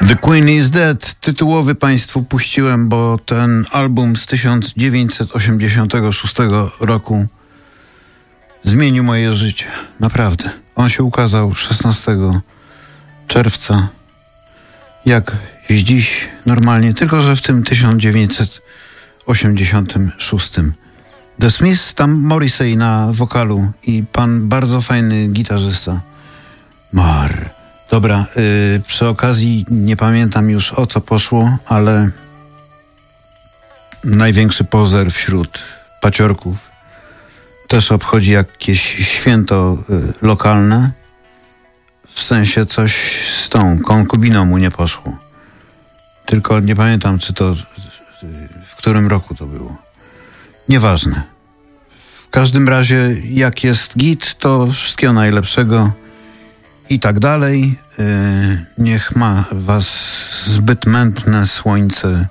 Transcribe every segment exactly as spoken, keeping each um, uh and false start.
The Queen is Dead. Tytułowy Państwu puściłem, bo ten album z tysiąc dziewięćset osiemdziesiątego szóstego roku zmienił moje życie. Naprawdę. On się ukazał szesnastego czerwca, jak dziś normalnie, tylko że w tym tysiąc dziewięćset osiemdziesiątym szóstym. The Smiths, tam Morrissey na wokalu i pan bardzo fajny gitarzysta Mar. Dobra, yy, przy okazji nie pamiętam już o co poszło, ale największy pozer wśród paciorków też obchodzi jakieś święto yy, lokalne. W sensie coś z tą konkubiną mu nie poszło. Tylko nie pamiętam, czy to w którym roku to było. Nieważne. W każdym razie, jak jest git, to wszystkiego najlepszego i tak dalej. Yy, niech ma was zbyt mętne słońce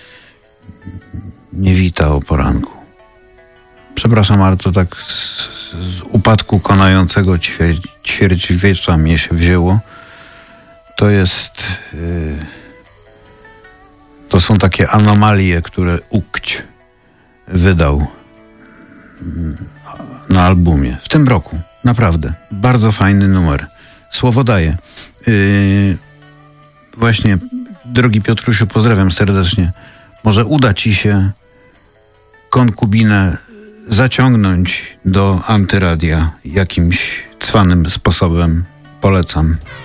nie wita o poranku. Przepraszam, ale to tak z, z upadku konającego ćwierć, ćwierćwiecza mnie się wzięło. To jest... Yy, to są takie anomalie, które Ukć wydał na albumie w tym roku. Naprawdę. Bardzo fajny numer. Słowo daję. Yy, właśnie, drogi Piotrusiu, pozdrawiam serdecznie. Może uda ci się konkubinę zaciągnąć do antyradia jakimś cwanym sposobem. Polecam.